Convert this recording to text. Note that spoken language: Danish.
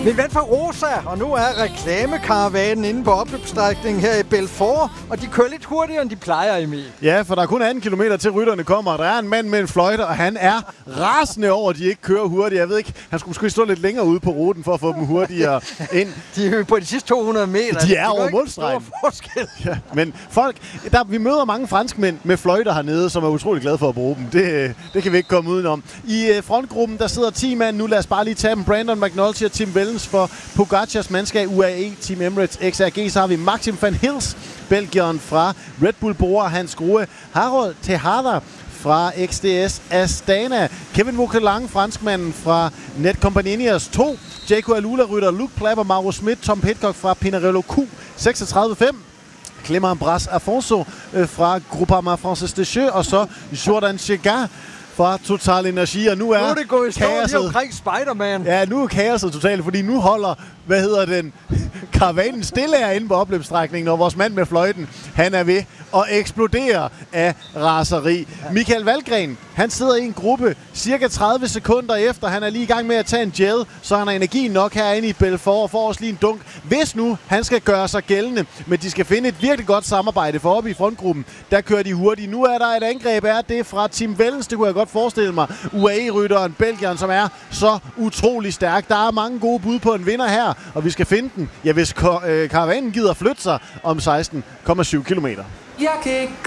Vi vandt fra Rosa, og nu er reklamekaravanen inde på opløbsstrækningen her i Belfort, og de kører lidt hurtigere, end de plejer, Emil. Ja, for der er kun 18 kilometer til rytterne kommer, og der er en mand med en fløjte, og han er rasende over, at de ikke kører hurtigt. Jeg ved ikke, han skulle måske stå lidt længere ude på ruten for at få dem hurtigere ind. De er på de sidste 200 meter. De er over målstregen. Ja, men folk, vi møder mange franskmænd med fløjter hernede, som er utrolig glade for at bruge dem. Det kan vi ikke komme udenom. I frontgruppen, der sidder 10 mand. Nu lad os bare lige tage dem. Brandon McNulty og Tim Wellens for Pogacars mandskab UAE, Team Emirates XRG. Så har vi Maxim van Hils, belgieren fra Red Bull Bora, Hans Grohe, Harold Tejada fra XDS Astana, Kevin Vauquelin, franskmanden fra Netcompagnies 2, Jaco Alula-rytter, Luke Plapper, Mauro Schmidt, Tom Pidcock fra Pinarello Q36.5, Clément Bras Afonso fra Groupama Francis Deschamps, og så Jordan Chegar fra Total Energi, og nu er det gået i stå lige omkring Spider-Man. Ja, nu er kaoset totalt, fordi nu holder, karavanen stille herinde på opløbsstrækningen, og vores mand med fløjten, han er ved at eksplodere af raseri. Ja. Michael Valgren, han sidder i en gruppe cirka 30 sekunder efter. Han er lige i gang med at tage en gel, så han har energi nok herinde i Belfort og får også lige en dunk. Hvis nu han skal gøre sig gældende, men de skal finde et virkelig godt samarbejde, for oppe i frontgruppen, der kører de hurtigt. Nu er der et angreb, det fra Tim Wellens, det kunne jeg godt forestille mig. UAE-rytteren, belgieren, som er så utrolig stærk. Der er mange gode bud på en vinder her, og vi skal finde den, ja, hvis karavanen gider flytte sig om 16,7 kilometer. Jeg kan ikke